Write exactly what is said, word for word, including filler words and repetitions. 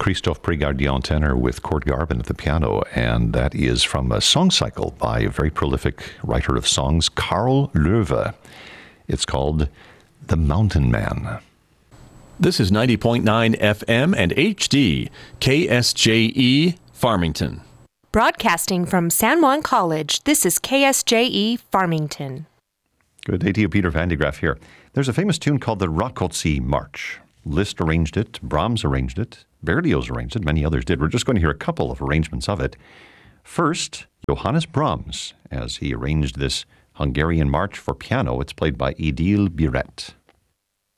Christophe Prégardien tenor with Kurt Garben at the piano, and that is from a song cycle by a very prolific writer of songs, Carl Loewe. It's called The Mountain Man. This is ninety point nine F M and H D, K S J E, Farmington. Broadcasting from San Juan College, this is K S J E, Farmington. Good day to you, Peter Van de Graaff here. There's a famous tune called the Rákóczi March. Liszt arranged it, Brahms arranged it, Berlioz arranged it, many others did. We're just going to hear a couple of arrangements of it. First, Johannes Brahms, as he arranged this Hungarian march for piano. It's played by Édile Biret.